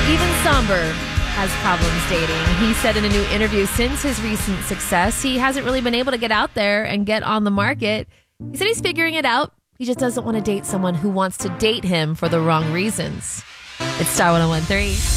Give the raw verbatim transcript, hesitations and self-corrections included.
Even Somber has problems dating. He said in a new interview since his recent success, he hasn't really been able to get out there and get on the market. He said he's figuring it out. He just doesn't want to date someone who wants to date him for the wrong reasons. It's Star one oh one three.